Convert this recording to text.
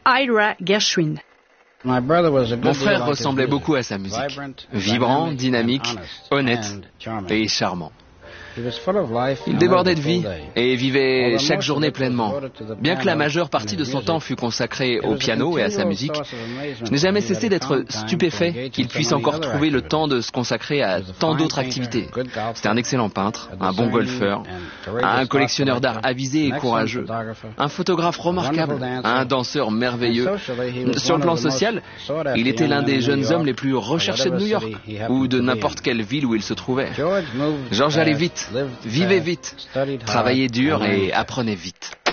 Ira Gershwin. Mon frère ressemblait beaucoup à sa musique. Vibrant, dynamique, honnête et charmant. Il débordait de vie et vivait chaque journée pleinement. Bien que la majeure partie de son temps fût consacrée au piano et à sa musique, je n'ai jamais cessé d'être stupéfait qu'il puisse encore trouver le temps de se consacrer à tant d'autres activités. C'était un excellent peintre, un bon golfeur, un collectionneur d'art avisé et courageux, un photographe remarquable, un danseur merveilleux. Sur le plan social, il était l'un des jeunes hommes les plus recherchés de New York ou de n'importe quelle ville où il se trouvait. George allait vite, vivait vite, travaillait dur et apprenait vite.